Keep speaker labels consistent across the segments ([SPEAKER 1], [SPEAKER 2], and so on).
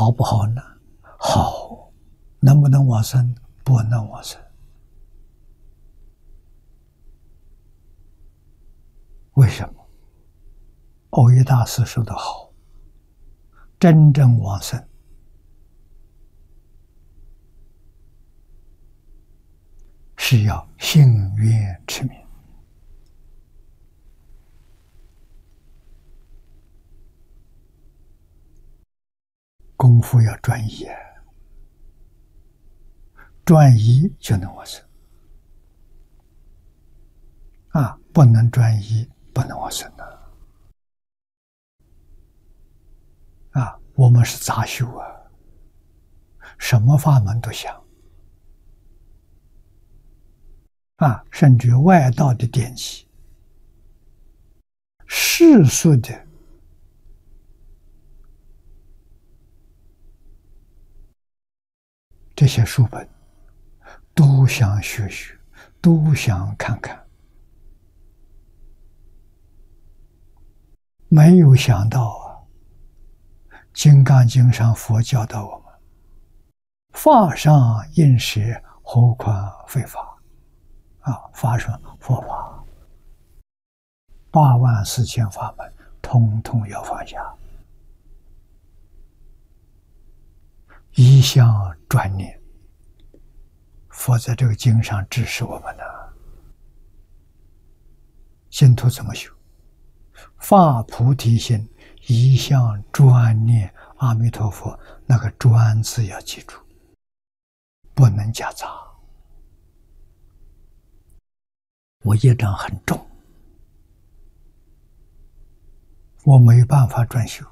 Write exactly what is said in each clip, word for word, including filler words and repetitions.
[SPEAKER 1] 好不好呢？好，能不能往生？不能往生。为什么？耦一大师说得好，真正往生是要信愿持名，功夫要专一，专一就能往生啊！不能专一，不能往生的啊！我们是杂修啊，什么法门都想啊，甚至外道的典籍、世俗的这些书本，都想学学，都想看看，没有想到啊，《金刚经》上佛教导我们：法上应舍，何况非法。啊，法上佛法，八万四千法门，通通要放下，一向专念。佛在这个经上指示我们呢，信徒怎么修？发菩提心，一向专念阿弥陀佛，那个专字要记住，不能夹杂。我业障很重，我没办法专修，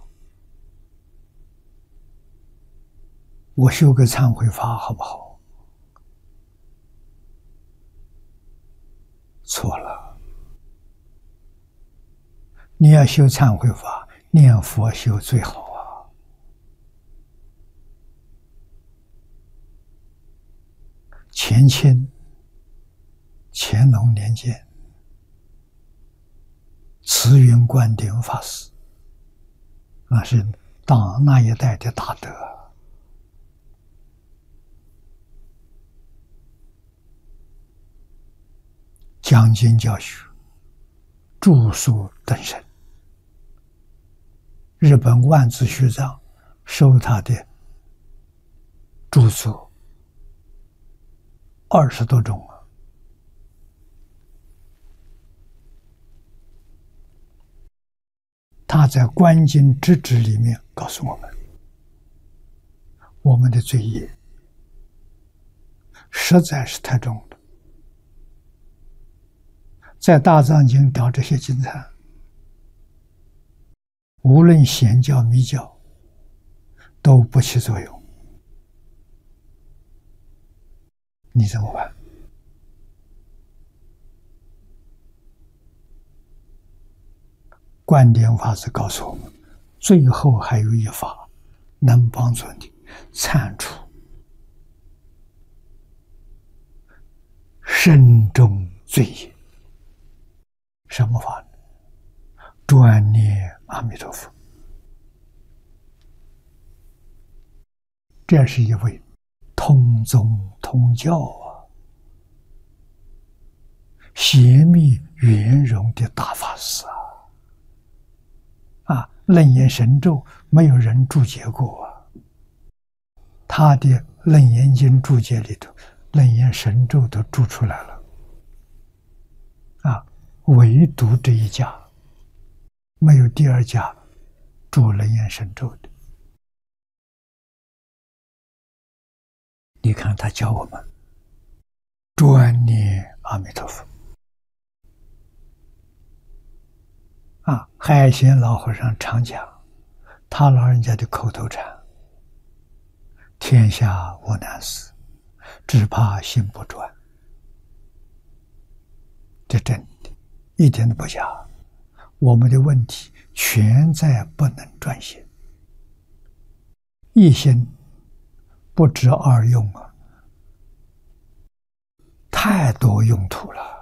[SPEAKER 1] 我修个忏悔法好不好？错了，你要修忏悔法，念佛修最好啊。前清乾隆年间，慈云灌顶法师，那是当那一代的大德，讲经教学，著述等身。日本万字学藏收他的著作二十多种啊。他在《观经直指》里面告诉我们，我们的罪业实在是太重了。在大藏经找这些经藏，无论显教密教都不起作用，你怎么办？观点法师告诉我们，最后还有一法能帮助你铲除身中罪业。什么法呢？专念阿弥陀佛。这是一位通宗通教啊，邪密圆融的大法师啊！啊，楞严神咒没有人注解过啊，他的楞严经注解里头，楞严神咒都注出来了，啊，唯独这一家没有第二家注楞严神咒的。你看他教我们专念阿弥陀佛。啊，海贤老和尚常讲，他老人家的口头禅：天下无难事，只怕心不专。这真的，一点都不假。我们的问题全在不能专心，一心不知二用啊，太多用途了。